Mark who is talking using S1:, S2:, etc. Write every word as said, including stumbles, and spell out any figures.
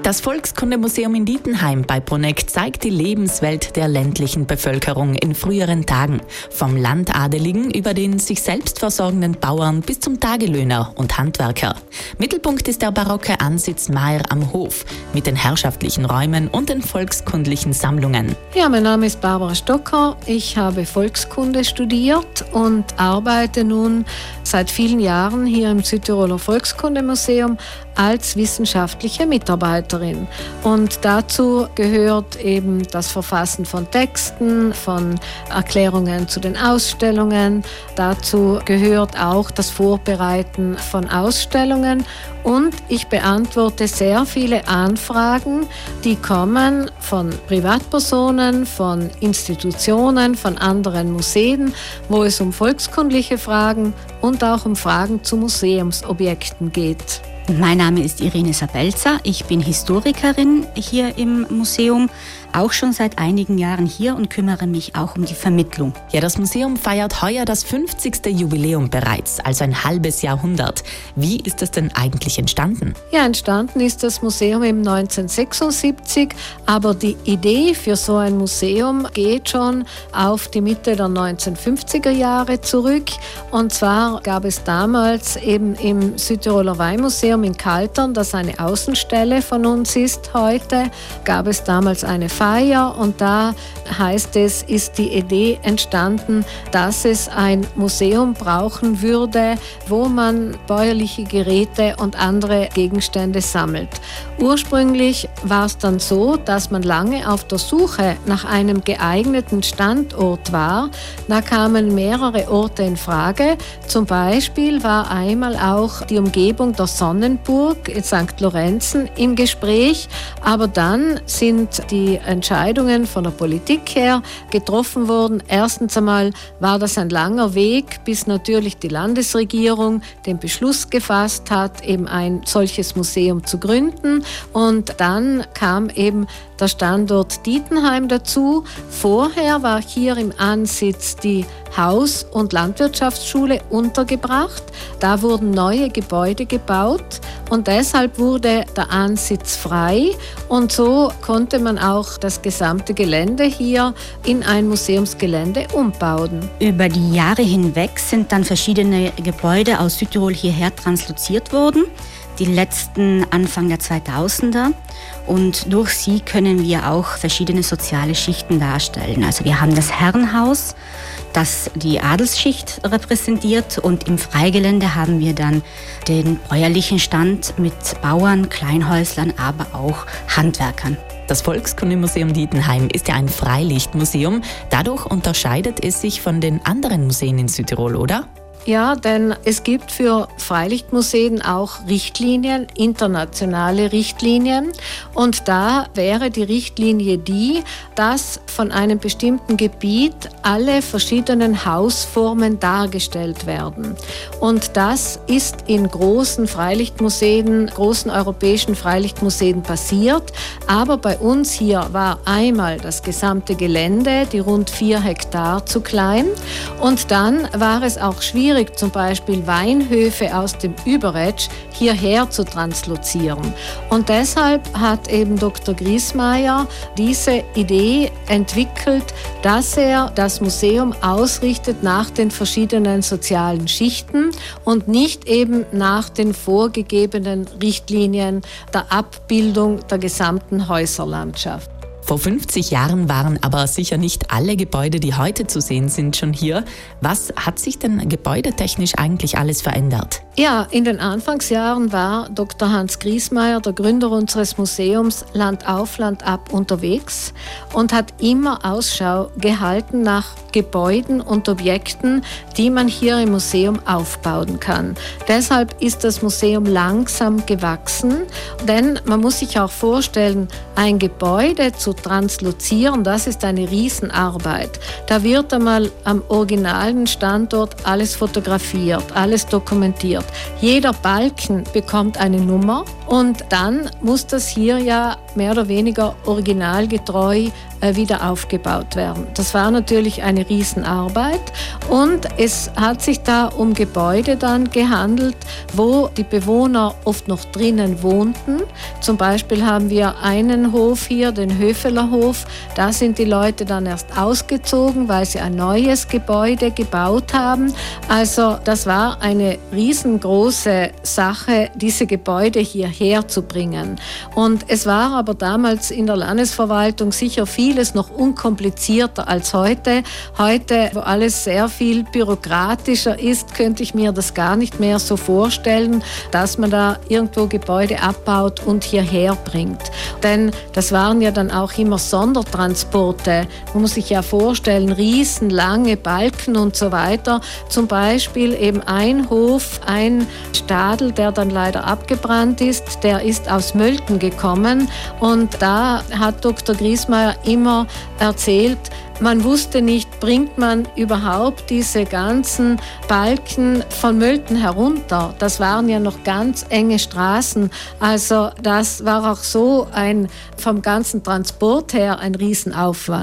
S1: Das Volkskundemuseum in Dietenheim bei Bruneck zeigt die Lebenswelt der ländlichen Bevölkerung in früheren Tagen. Vom Landadeligen über den sich selbst versorgenden Bauern bis zum Tagelöhner und Handwerker. Mittelpunkt ist der barocke Ansitz Maer am Hof mit den herrschaftlichen Räumen und den volkskundlichen Sammlungen.
S2: Ja, mein Name ist Barbara Stocker. Ich habe Volkskunde studiert und arbeite nun seit vielen Jahren hier im Südtiroler Volkskundemuseum als wissenschaftliche Mitarbeiterin. Und dazu gehört eben das Verfassen von Texten, von Erklärungen zu den Ausstellungen. Dazu gehört auch das Vorbereiten von Ausstellungen. Und ich beantworte sehr viele Anfragen, die kommen von Privatpersonen, von Institutionen, von anderen Museen, wo es um volkskundliche Fragen und auch um Fragen zu Museumsobjekten geht.
S3: Mein Name ist Irene Sabelzer, ich bin Historikerin hier im Museum, auch schon seit einigen Jahren hier und kümmere mich auch um die Vermittlung.
S1: Ja, das Museum feiert heuer das fünfzigste Jubiläum bereits, also ein halbes Jahrhundert. Wie ist es denn eigentlich entstanden?
S2: Ja, entstanden ist das Museum im neunzehnhundertsechsundsiebzig, aber die Idee für so ein Museum geht schon auf die Mitte der neunzehnhundertfünfziger Jahre zurück. Und zwar gab es damals eben im Südtiroler Weihmuseum in Kaltern, das eine Außenstelle von uns ist heute, gab es damals eine Feier und da heißt es, ist die Idee entstanden, dass es ein Museum brauchen würde, wo man bäuerliche Geräte und andere Gegenstände sammelt. Ursprünglich war es dann so, dass man lange auf der Suche nach einem geeigneten Standort war. Da kamen mehrere Orte in Frage. Zum Beispiel war einmal auch die Umgebung der Sonnenburg in Sankt Lorenzen im Gespräch, aber dann sind die Entscheidungen von der Politik her getroffen worden. Erstens einmal war das ein langer Weg, bis natürlich die Landesregierung den Beschluss gefasst hat, eben ein solches Museum zu gründen. Und dann kam eben der Standort Dietenheim dazu. Vorher war hier im Ansitz die Haus- und Landwirtschaftsschule untergebracht. Da wurden neue Gebäude gebaut und deshalb wurde der Ansitz frei und so konnte man auch das gesamte Gelände hier in ein Museumsgelände umbauen.
S3: Über die Jahre hinweg sind dann verschiedene Gebäude aus Südtirol hierher transloziert worden. Die letzten Anfang der zweitausender und durch sie können wir auch verschiedene soziale Schichten darstellen. Also wir haben das Herrenhaus, das die Adelsschicht repräsentiert und im Freigelände haben wir dann den bäuerlichen Stand mit Bauern, Kleinhäuslern, aber auch Handwerkern.
S1: Das Volkskundemuseum Dietenheim ist ja ein Freilichtmuseum. Dadurch unterscheidet es sich von den anderen Museen in Südtirol, oder?
S2: Ja, denn es gibt für Freilichtmuseen auch Richtlinien, internationale Richtlinien. Und da wäre die Richtlinie die, dass von einem bestimmten Gebiet alle verschiedenen Hausformen dargestellt werden. Und das ist in großen Freilichtmuseen, großen europäischen Freilichtmuseen passiert. Aber bei uns hier war einmal das gesamte Gelände, die rund vier Hektar, zu klein. Und dann war es auch schwierig, zum Beispiel Weinhöfe aus dem Überetsch hierher zu translozieren. Und deshalb hat eben Doktor Griesmeier diese Idee entwickelt, dass er das Museum ausrichtet nach den verschiedenen sozialen Schichten und nicht eben nach den vorgegebenen Richtlinien der Abbildung der gesamten Häuserlandschaft.
S1: Vor fünfzig Jahren waren aber sicher nicht alle Gebäude, die heute zu sehen sind, schon hier. Was hat sich denn gebäudetechnisch eigentlich alles verändert?
S2: Ja, in den Anfangsjahren war Doktor Hans Griesmeier, der Gründer unseres Museums, Land auf, Land ab unterwegs und hat immer Ausschau gehalten nach Gebäuden und Objekten, die man hier im Museum aufbauen kann. Deshalb ist das Museum langsam gewachsen, denn man muss sich auch vorstellen, ein Gebäude zu translozieren, das ist eine Riesenarbeit. Da wird einmal am originalen Standort alles fotografiert, alles dokumentiert. wird. Jeder Balken bekommt eine Nummer und dann muss das hier ja mehr oder weniger originalgetreu äh, wieder aufgebaut werden. Das war natürlich eine Riesenarbeit und es hat sich da um Gebäude dann gehandelt, wo die Bewohner oft noch drinnen wohnten. Zum Beispiel haben wir einen Hof hier, den Höfeler Hof. Da sind die Leute dann erst ausgezogen, weil sie ein neues Gebäude gebaut haben. Also das war eine riesengroße Sache, diese Gebäude hierher zu bringen. Und es war aber damals in der Landesverwaltung sicher vieles noch unkomplizierter als heute. Heute, wo alles sehr viel bürokratischer ist, könnte ich mir das gar nicht mehr so vorstellen, dass man da irgendwo Gebäude abbaut und hierher bringt. Denn das waren ja dann auch immer Sondertransporte. Man muss sich ja vorstellen, riesenlange Balken und so weiter. Zum Beispiel eben ein Hof, ein Stadel, der dann leider abgebrannt ist, der ist aus Mölten gekommen und da hat Doktor Griesmeier immer erzählt, man wusste nicht, bringt man überhaupt diese ganzen Balken von Mölten herunter. Das waren ja noch ganz enge Straßen. Also das war auch so ein vom ganzen Transport her ein Riesenaufwand.